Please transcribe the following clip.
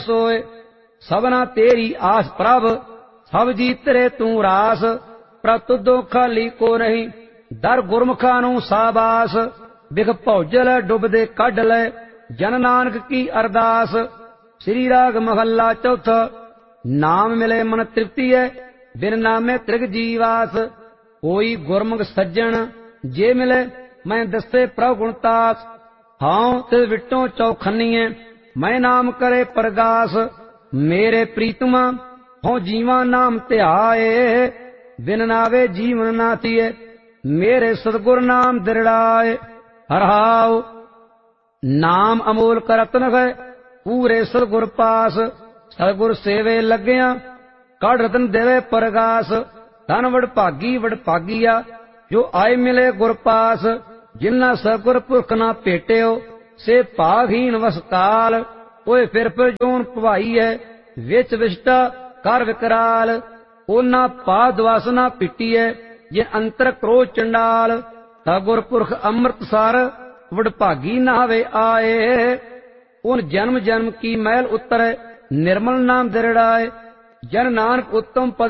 सोए सबना तेरी आस प्रभ सब जी तेरे तू रास प्रभ तुदों खाली को नहीं दर गुरमुखा नू साबास बिख भौजल डुबदे कढ लै जन नानक की अरदास। श्री राग महला चौथा। नाम मिले मन तृप्ति है बिन नामे त्रिग जीवास कोई गुरमुख सज्जन जे मिले मैं दसे प्रभ गुणतास। हाँ तिस विटों चौखनीए मैं नाम करे प्रगास मेरे प्रीतमा हों जीवा नाम ध्याए बिन नावे जीवन ना थिए मेरे सतगुर नाम दृढ़ाए। हरहाओ नाम अमोल का रतन है पूरे सतगुर पास सतगुर सेवे लग्या कड़ रतन देवे परगास। धन वडभागिया जो आए मिले गुर पास जिन्ना सतगुर पुरख ना भेटियो से भागहीन वसकाल ओए फिर जोन भवाई है विच विष्टा कर विकराल ओना पाद वासना पिटी है जे अंतर क्रोध चंडाल। सतगुर पुरख अमृतसर वडभागी नहावे आए उन जन्म जन्म की मैल उतरे निर्मल नाम दृढ़ाए। जन नानक उत्तम पद